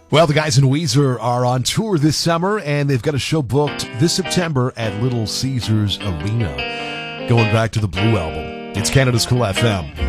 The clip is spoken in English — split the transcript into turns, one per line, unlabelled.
Well, the guys in Weezer are on tour this summer, and they've got a show booked this September at Little Caesars Arena, going back to the Blue Album. It's Canada's Cool FM.